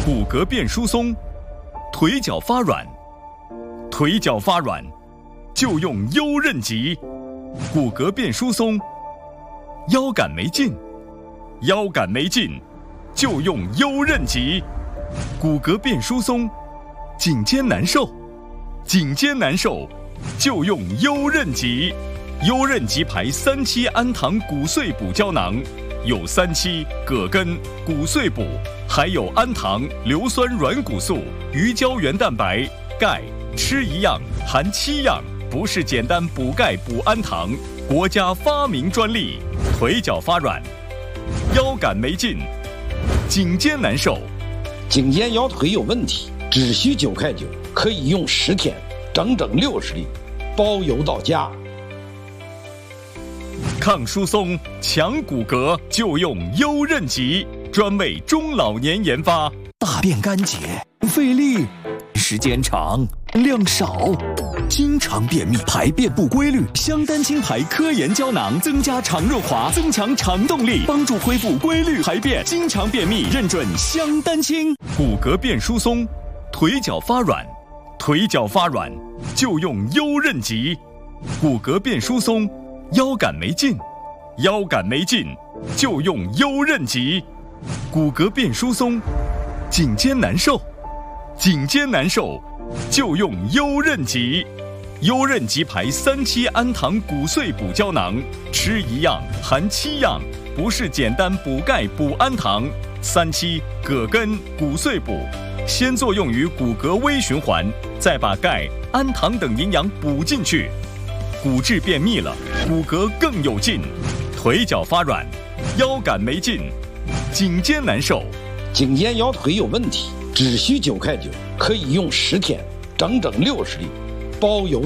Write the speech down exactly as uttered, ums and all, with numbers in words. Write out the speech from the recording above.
骨骼变疏松，腿脚发软，腿脚发软就用优韧极。骨骼变疏松，腰杆没劲，腰杆没劲就用优韧极。骨骼变疏松，颈肩难受，颈肩难受就用优韧极。优韧极牌三七氨糖骨碎补胶囊，有三七、葛根、骨碎补，还有氨糖、硫酸软骨素、鱼胶原蛋白、钙，吃一样含七样，不是简单补钙补氨糖，国家发明专利。腿脚发软，腰杆没劲，颈肩难受， 颈肩腰腿有问题，只需九块九，可以用十天，整整六十粒，包邮到家。 抗疏松、强骨骼就用优韧极，专为中老年研发。 大便干结、费力、时间长、量少，经常便秘、排便不规律，香丹青牌科研胶囊增加肠润滑，增强肠动力，帮助恢复规律排便。经常便秘，认准香丹青。 骨骼变疏松，腿脚发软，腿脚发软就用优韧极。骨骼变疏松，腰杆没劲，腰杆没劲就用优韧极。骨骼变疏松，颈肩难受，颈肩难受就用优韧极。优韧极牌三七氨糖骨碎补胶囊，吃一样含七样，不是简单补钙补氨糖。三七、葛根、骨碎补，先作用于骨骼微循环，再把钙、氨糖等营养补进去。骨质便秘了，骨骼更有劲，腿脚发软，腰杆没劲，颈肩难受， 颈肩腰腿有问题，只需九块九，可以用十天，整整六十粒，包邮。